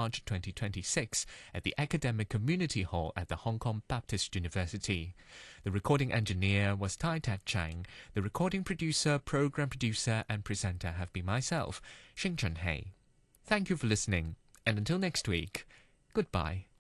March 2026 at the Academic Community Hall at the Hong Kong Baptist University. The recording engineer was Tai Tat Chang. The recording producer, program producer and presenter have been myself, Xing Chunhei. Thank you for listening, and until next week, goodbye.